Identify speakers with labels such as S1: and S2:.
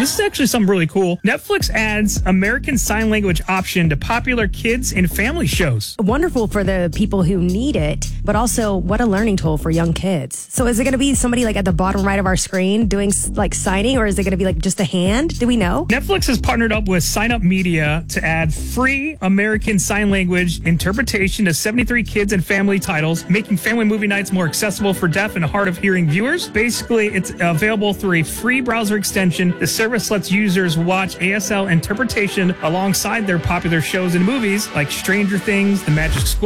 S1: This is actually something really cool. Netflix adds American Sign Language option to popular kids and family shows.
S2: Wonderful for the people who need it, but also what a learning tool for young kids. So is it going to be somebody like at the bottom right of our screen doing like signing, or is it going to be like just a hand? Do we know?
S1: Netflix has partnered up with Sign Up Media to add free American Sign Language interpretation to 73 kids and family titles, making family movie nights more accessible for deaf and hard of hearing viewers. Basically, it's available through a free browser extension. The service lets users watch ASL interpretation alongside their popular shows and movies like Stranger Things, The Magic School